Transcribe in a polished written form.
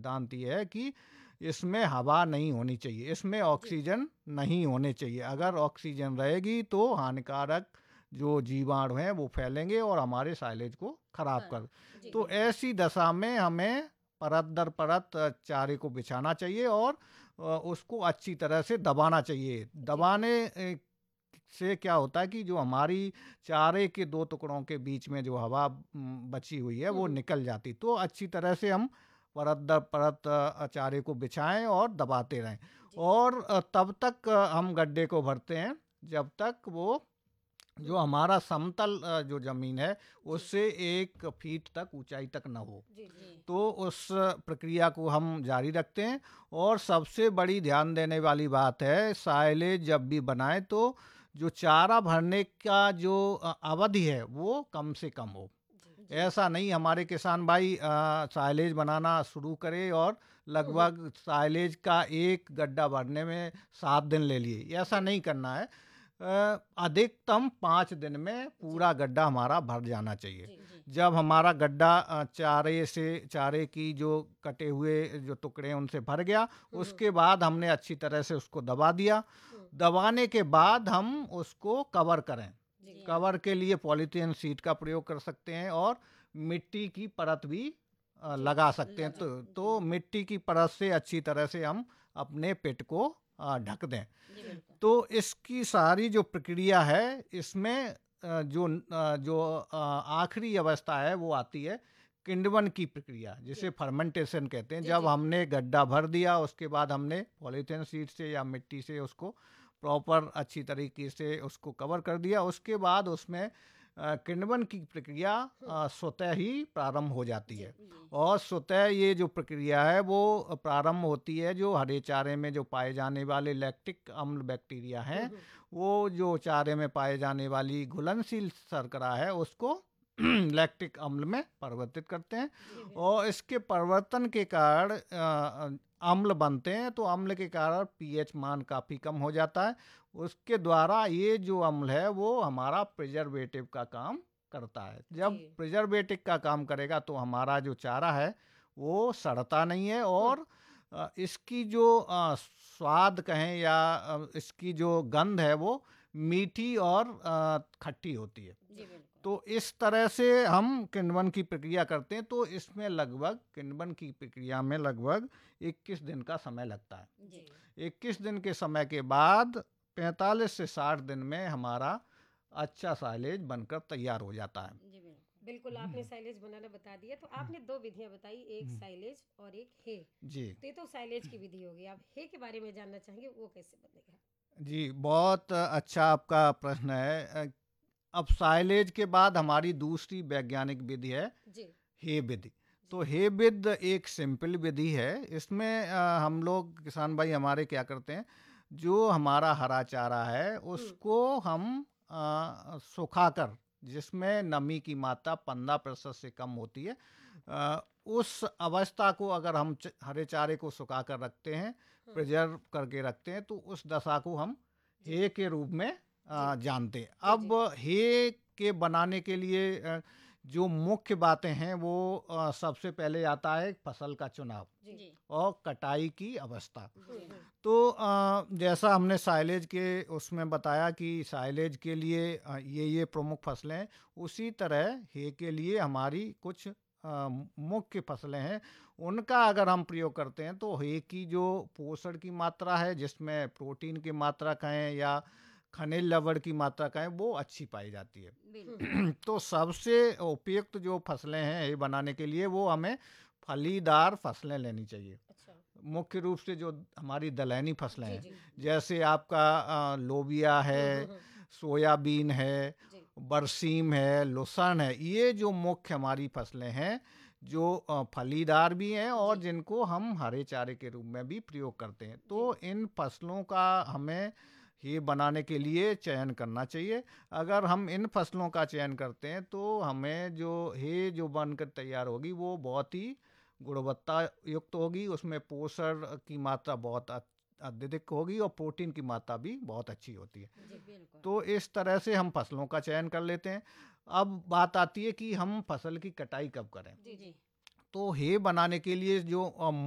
सिद्धांत ये है कि इसमें हवा नहीं होनी चाहिए, इसमें ऑक्सीजन नहीं होने चाहिए। अगर ऑक्सीजन रहेगी तो हानिकारक जो जीवाणु हैं वो फैलेंगे और हमारे साइलेज को खराब कर। तो ऐसी दशा में हमें परत दर परत चारे को बिछाना चाहिए और उसको अच्छी तरह से दबाना चाहिए। दबाने से क्या होता है कि जो हमारी चारे के दो टुकड़ों के बीच में जो हवा बची हुई है वो निकल जाती। तो अच्छी तरह से हम परत दर परत चारे को बिछाएं और दबाते रहें और तब तक हम गड्ढे को भरते हैं जब तक वो जो हमारा समतल जो जमीन है उससे 1 फीट तक ऊंचाई तक न हो। तो उस प्रक्रिया को हम जारी रखते हैं। और सबसे बड़ी ध्यान देने वाली बात है, साइलेज जब भी बनाए तो जो चारा भरने का जो अवधि है वो कम से कम हो। ऐसा नहीं हमारे किसान भाई साइलेज बनाना शुरू करे और लगभग साइलेज का एक गड्ढा भरने में 7 दिन ले लिए, ऐसा नहीं करना है। अधिकतम 5 दिन में पूरा गड्ढा हमारा भर जाना चाहिए। जब हमारा गड्ढा चारे की जो कटे हुए जो टुकड़े हैं उनसे भर गया, उसके बाद हमने अच्छी तरह से उसको दबा दिया। दबाने के बाद हम उसको कवर करें। कवर के लिए पॉलीथीन शीट का प्रयोग कर सकते हैं और मिट्टी की परत भी लगा सकते हैं। तो मिट्टी की परत से अच्छी तरह से हम अपने पिट को ढक दें। तो इसकी सारी जो प्रक्रिया है इसमें जो आखिरी अवस्था है वो आती है किण्वन की प्रक्रिया, जिसे फर्मेंटेशन कहते हैं। जब हमने गड्ढा भर दिया उसके बाद हमने पॉलीथीन शीट से या मिट्टी से उसको प्रॉपर अच्छी तरीके से उसको कवर कर दिया, उसके बाद उसमें किण्वन की प्रक्रिया स्वतः ही प्रारंभ हो जाती है। और स्वतः ये जो प्रक्रिया है वो प्रारंभ होती है जो हरे चारे में जो पाए जाने वाले लैक्टिक अम्ल बैक्टीरिया हैं, वो जो चारे में पाए जाने वाली घुलनशील शर्करा है उसको लैक्टिक अम्ल में परिवर्तित करते हैं। और इसके परिवर्तन के कारण अम्ल बनते हैं। तो अम्ल के कारण पीएच मान काफ़ी कम हो जाता है। उसके द्वारा ये जो अम्ल है वो हमारा प्रिजर्वेटिव का काम करता है। जब प्रिजर्वेटिव का काम करेगा तो हमारा जो चारा है वो सड़ता नहीं है और इसकी जो स्वाद कहें या इसकी जो गंध है वो मीठी और खट्टी होती है। तो इस तरह से हम किण्वन की प्रक्रिया करते हैं। तो इसमें लगभग किण्वन की प्रक्रिया में लगभग 21 दिन का समय लगता है। 21 दिन के समय के बाद 45 से 60 दिन में हमारा अच्छा साइलेज बनकर तैयार हो जाता है। बिल्कुल, आपने साइलेज बनाना बता दिया। तो आपने 2 विधियां बताई, एक साइलेज और एक हे। तो ये तो साइलेज की विधि होगी। आप हे के बारे में जानना चाहेंगे, वो कैसे बनेगा? जी, बहुत अच्छा आपका प्रश्न है। अब साइलेज के बाद हमारी दूसरी वैज्ञानिक विधि है हे विधि। तो हे विधि एक सिंपल विधि है। इसमें हम लोग किसान भाई हमारे क्या करते हैं, जो हमारा हरा चारा है उसको हम सुखाकर, जिसमें नमी की मात्रा 15% से कम होती है, उस अवस्था को अगर हम हरे चारे को सुखा कर रखते हैं, प्रिजर्व करके रखते हैं, तो उस दशा को हम हे के रूप में जानते हैं। अब हे के बनाने के लिए जो मुख्य बातें हैं वो सबसे पहले आता है फसल का चुनाव और कटाई की अवस्था। तो जैसा हमने साइलेज के उसमें बताया कि साइलेज के लिए ये प्रमुख फसलें हैं, उसी तरह हे के लिए हमारी कुछ मुख्य फसलें हैं। उनका अगर हम प्रयोग करते हैं तो हे की जो पोषण की मात्रा है, जिसमें प्रोटीन की मात्रा कहें या खनिज लवण की मात्रा कहें, वो अच्छी पाई जाती है। तो सबसे उपयुक्त जो फसलें हैं हे बनाने के लिए वो हमें फलीदार फसलें लेनी चाहिए। मुख्य रूप से जो हमारी दलहनी फसलें हैं, जैसे आपका लोबिया है, सोयाबीन है, बरसीम है, लुसन है, ये जो मुख्य हमारी फसलें हैं जो फलीदार भी हैं और जिनको हम हरे चारे के रूप में भी प्रयोग करते हैं। तो इन फसलों का हमें ये बनाने के लिए चयन करना चाहिए। अगर हम इन फसलों का चयन करते हैं तो हमें जो बनकर तैयार होगी वो बहुत ही गुणवत्ता युक्त होगी। उसमें पोषण की मात्रा बहुत अत्यधिक होगी और प्रोटीन की मात्रा भी बहुत अच्छी होती है। तो इस तरह से हम फसलों का चयन कर लेते हैं। अब बात आती है कि हम फसल की कटाई कब करें। तो हे बनाने के लिए जो